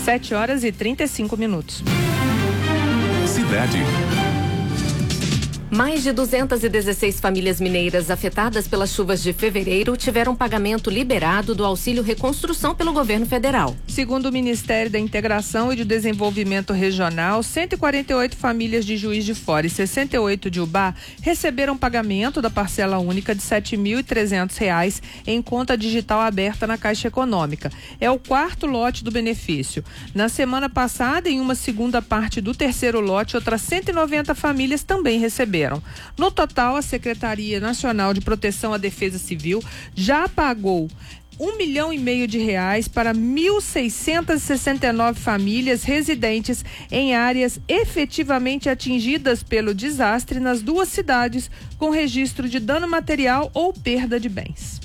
7h35. Cidade. Mais de 216 famílias mineiras afetadas pelas chuvas de fevereiro tiveram pagamento liberado do auxílio reconstrução pelo governo federal. Segundo o Ministério da Integração e do Desenvolvimento Regional, 148 famílias de Juiz de Fora e 68 de Ubá receberam pagamento da parcela única de R$ 7.300 em conta digital aberta na Caixa Econômica. É o quarto lote do benefício. Na semana passada, em uma segunda parte do terceiro lote, outras 190 famílias também receberam. No total, a Secretaria Nacional de Proteção à Defesa Civil já pagou R$ 1,5 milhão para 1.669 famílias residentes em áreas efetivamente atingidas pelo desastre nas duas cidades, com registro de dano material ou perda de bens.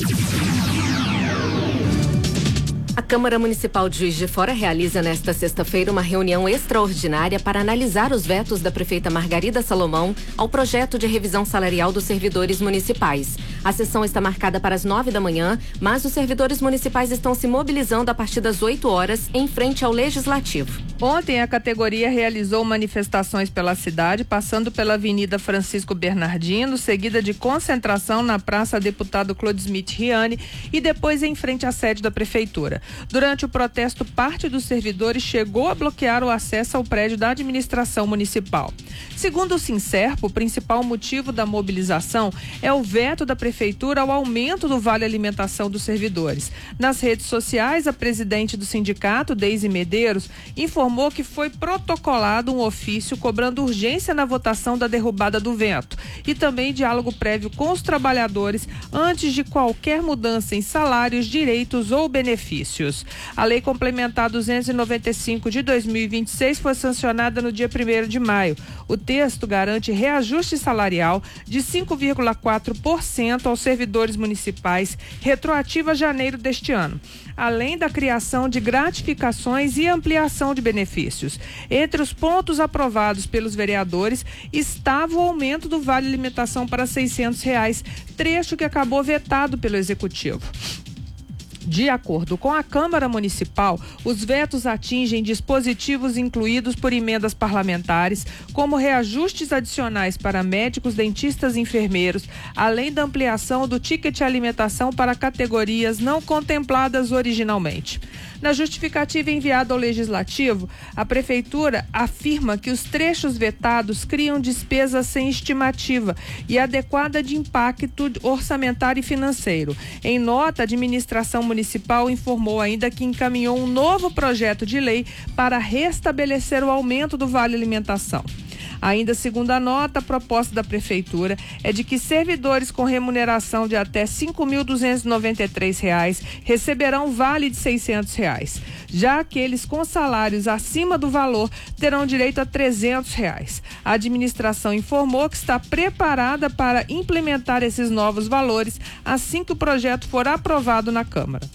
A Câmara Municipal de Juiz de Fora realiza nesta sexta-feira uma reunião extraordinária para analisar os vetos da prefeita Margarida Salomão ao projeto de revisão salarial dos servidores municipais. A sessão está marcada para as 9 da manhã, mas os servidores municipais estão se mobilizando a partir das 8 horas em frente ao Legislativo. Ontem, a categoria realizou manifestações pela cidade, passando pela Avenida Francisco Bernardino, seguida de concentração na Praça Deputado Clodesmith Riani e depois em frente à sede da Prefeitura. Durante o protesto, parte dos servidores chegou a bloquear o acesso ao prédio da administração municipal. Segundo o Sincerpo, o principal motivo da mobilização é o veto da Prefeitura ao aumento do Vale Alimentação dos servidores. Nas redes sociais, a presidente do sindicato, Deise Medeiros, informou que foi protocolado um ofício cobrando urgência na votação da derrubada do veto e também diálogo prévio com os trabalhadores antes de qualquer mudança em salários, direitos ou benefícios. A Lei Complementar 295 de 2026 foi sancionada no dia 1º de maio. O texto garante reajuste salarial de 5,4% aos servidores municipais, retroativo a janeiro deste ano, além da criação de gratificações e ampliação de benefícios. Entre os pontos aprovados pelos vereadores estava o aumento do Vale Alimentação para R$ 600, trecho que acabou vetado pelo Executivo. De acordo com a Câmara Municipal, os vetos atingem dispositivos incluídos por emendas parlamentares, como reajustes adicionais para médicos, dentistas e enfermeiros, além da ampliação do ticket alimentação para categorias não contempladas originalmente. Na justificativa enviada ao Legislativo, a Prefeitura afirma que os trechos vetados criam despesas sem estimativa e adequada de impacto orçamentário e financeiro. Em nota, a administração municipal informou ainda que encaminhou um novo projeto de lei para restabelecer o aumento do Vale Alimentação. Ainda segundo a nota, a proposta da Prefeitura é de que servidores com remuneração de até R$ 5.293 receberão vale de R$ 600. Já aqueles com salários acima do valor terão direito a R$ 300. A administração informou que está preparada para implementar esses novos valores assim que o projeto for aprovado na Câmara.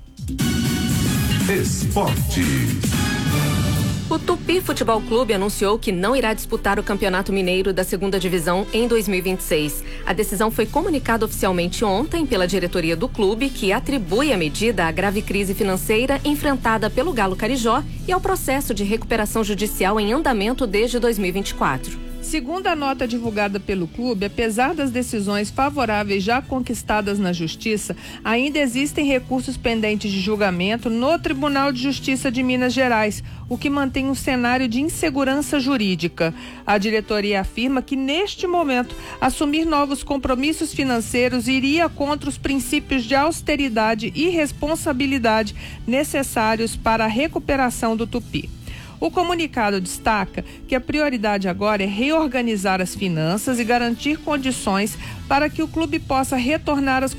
Esporte. O Tupi Futebol Clube anunciou que não irá disputar o Campeonato Mineiro da 2ª Divisão em 2026. A decisão foi comunicada oficialmente ontem pela diretoria do clube, que atribui a medida à grave crise financeira enfrentada pelo Galo Carijó e ao processo de recuperação judicial em andamento desde 2024. Segundo a nota divulgada pelo clube, apesar das decisões favoráveis já conquistadas na Justiça, ainda existem recursos pendentes de julgamento no Tribunal de Justiça de Minas Gerais, o que mantém um cenário de insegurança jurídica. A diretoria afirma que, neste momento, assumir novos compromissos financeiros iria contra os princípios de austeridade e responsabilidade necessários para a recuperação do Tupi. O comunicado destaca que a prioridade agora é reorganizar as finanças e garantir condições para que o clube possa retornar às